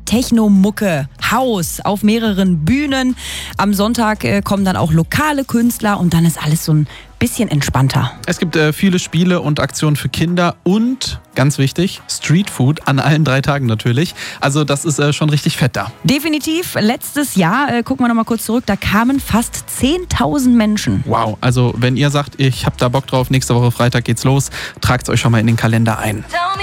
Techno-Mucke, Haus auf mehreren Bühnen. Am Sonntag kommen dann auch lokale Künstler und dann ist alles so ein bisschen entspannter. Es gibt viele Spiele und Aktionen für Kinder und, ganz wichtig, Streetfood an allen 3 Tagen natürlich. Also das ist schon richtig fett da. Definitiv. Letztes Jahr, gucken wir nochmal kurz zurück, da kamen fast 10.000 Menschen. Wow, also wenn ihr sagt, ich hab da Bock drauf, nächste Woche Freitag geht's los, tragt es euch schon mal in den Kalender ein.